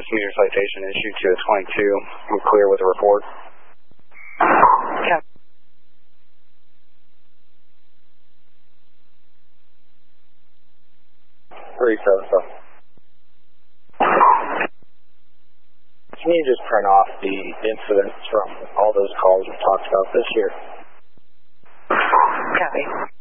misdemeanor citation issued to a 22. I'm clear with a report. Okay. So. Can you just print off the incidents from all those calls we talked about this year? Copy.